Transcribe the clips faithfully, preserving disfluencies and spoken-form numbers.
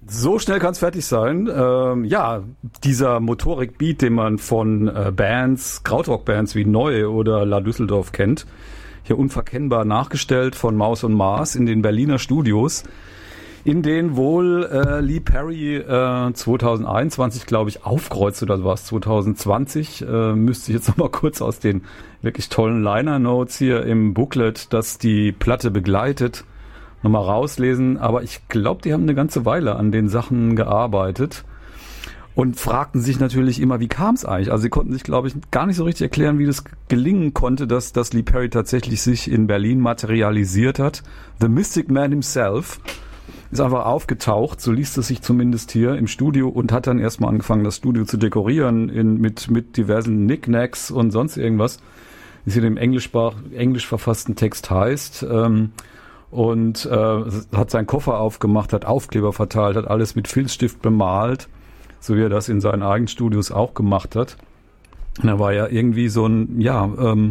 So schnell kann es fertig sein. Ähm, ja, dieser Motorik-Beat, den man von äh, Bands, Krautrock-Bands wie Neu oder La Düsseldorf kennt, hier unverkennbar nachgestellt von Maus und Mars in den Berliner Studios, in denen wohl äh, Lee Perry äh, zwanzig einundzwanzig, glaube ich, aufkreuzt, oder war es zwanzig zwanzig, äh, müsste ich jetzt noch mal kurz aus den wirklich tollen Liner-Notes hier im Booklet, das die Platte begleitet, nochmal rauslesen, aber ich glaube, die haben eine ganze Weile an den Sachen gearbeitet und fragten sich natürlich immer, wie kam es eigentlich? Also sie konnten sich, glaube ich, gar nicht so richtig erklären, wie das gelingen konnte, dass, dass Lee Perry tatsächlich sich in Berlin materialisiert hat. The Mystic Man himself ist einfach aufgetaucht, so liest es sich zumindest hier im Studio, und hat dann erstmal angefangen, das Studio zu dekorieren in, mit, mit diversen Knickknacks und sonst irgendwas, wie es hier im englisch, englisch verfassten Text heißt. Ähm, und äh, hat seinen Koffer aufgemacht, hat Aufkleber verteilt, hat alles mit Filzstift bemalt, so wie er das in seinen eigenen Studios auch gemacht hat. Und er war ja irgendwie so ein, ja, ähm,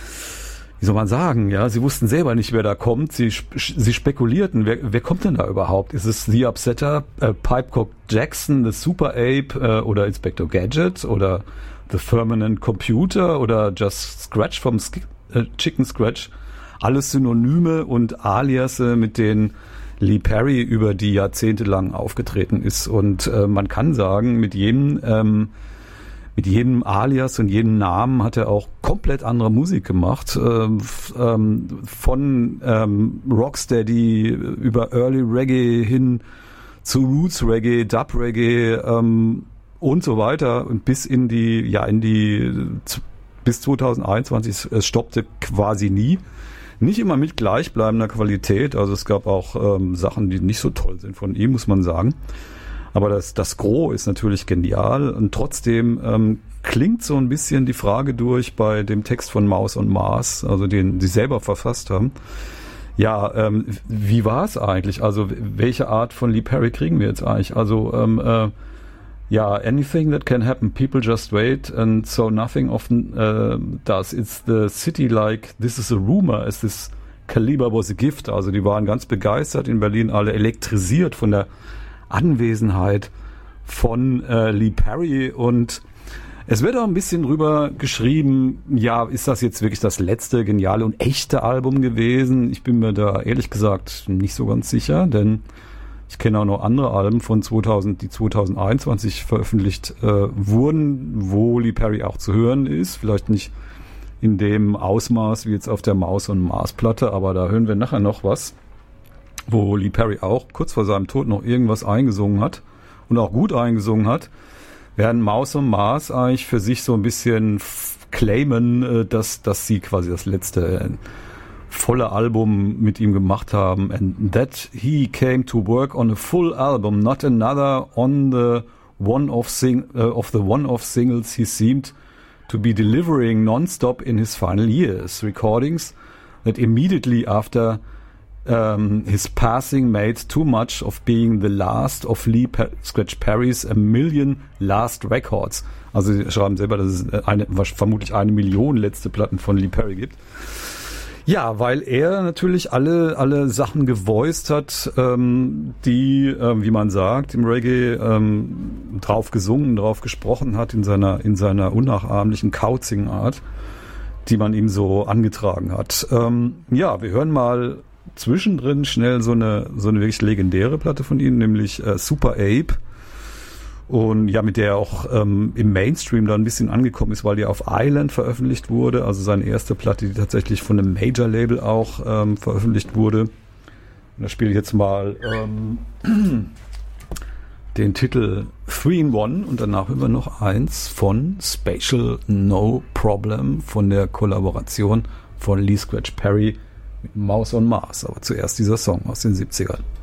wie soll man sagen, ja, sie wussten selber nicht, wer da kommt, sie, sie spekulierten, wer, wer kommt denn da überhaupt? Ist es The Upsetter, äh, Pipecock Jackson, The Super Ape äh, oder Inspector Gadget oder The Permanent Computer oder Just Scratch vom Sk- äh, Chicken Scratch? Alles Synonyme und Aliasse, mit denen Lee Perry über die Jahrzehnte lang aufgetreten ist. Und äh, man kann sagen, mit jedem, ähm, mit jedem Alias und jedem Namen hat er auch komplett andere Musik gemacht. Ähm, ähm, von ähm, Rocksteady über Early Reggae hin zu Roots Reggae, Dub Reggae ähm, und so weiter. Und bis in die, ja, in die, bis zwanzig einundzwanzig, es stoppte quasi nie. Nicht immer mit gleichbleibender Qualität, also es gab auch ähm, Sachen, die nicht so toll sind von ihm, muss man sagen. Aber das, das Gros ist natürlich genial, und trotzdem ähm, klingt so ein bisschen die Frage durch bei dem Text von Maus und Mars, also den sie selber verfasst haben. Ja, ähm, wie war es eigentlich? Also welche Art von Lee Perry kriegen wir jetzt eigentlich? Also ähm, äh, ja, anything that can happen, people just wait, and so nothing often uh, does. It's the city like, this is a rumor, as this caliber was a gift. Also die waren ganz begeistert in Berlin, alle elektrisiert von der Anwesenheit von äh, Lee Perry, und es wird auch ein bisschen drüber geschrieben, ja, ist das jetzt wirklich das letzte geniale und echte Album gewesen? Ich bin mir da ehrlich gesagt nicht so ganz sicher, denn ich kenne auch noch andere Alben von zweitausend, die zwanzig einundzwanzig veröffentlicht äh, wurden, wo Lee Perry auch zu hören ist. Vielleicht nicht in dem Ausmaß wie jetzt auf der Maus- und Mars-Platte, aber da hören wir nachher noch was, wo Lee Perry auch kurz vor seinem Tod noch irgendwas eingesungen hat und auch gut eingesungen hat, während Maus und Mars eigentlich für sich so ein bisschen f- claimen, äh, dass, dass sie quasi das letzte äh, volle Album mit ihm gemacht haben, and that he came to work on a full album, not another on the one of sing uh, of the one of singles he seemed to be delivering non-stop in his final years. Recordings that immediately after um, his passing made too much of being the last of Lee per- Scratch Perry's a million last records. Also sie schreiben selber, dass es eine, vermutlich eine Million letzte Platten von Lee Perry gibt. Ja, weil er natürlich alle alle Sachen gevoiced hat, ähm, die, ähm, wie man sagt, im Reggae ähm, drauf gesungen, drauf gesprochen hat, in seiner in seiner unnachahmlichen kauzigen Art, die man ihm so angetragen hat. Ähm, ja, wir hören mal zwischendrin schnell so eine so eine wirklich legendäre Platte von ihm, nämlich äh, Super Ape. Und ja, mit der er auch ähm, im Mainstream dann ein bisschen angekommen ist, weil die auf Island veröffentlicht wurde, also seine erste Platte, die tatsächlich von einem Major-Label auch ähm, veröffentlicht wurde. Und da spiele ich jetzt mal ähm, den Titel Three in One, und danach hören wir noch eins von Spatial No Problem, von der Kollaboration von Lee Scratch Perry mit Maus on Mars. Aber zuerst dieser Song aus den siebzigern.